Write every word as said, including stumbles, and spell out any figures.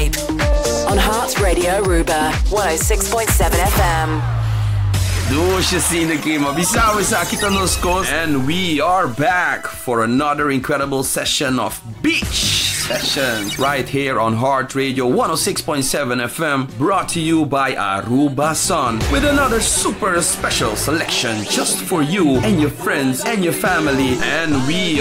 vibe. On Heart Radio Aruba, one oh six point seven F M. Doce Sinekima, bisawi sa kita nos kos, and we are back for another incredible session of Beach Sessions right here on Heart Radio one oh six point seven F M, brought to you by Aruba Sun, with another super special selection just for you and your friends and your family. And we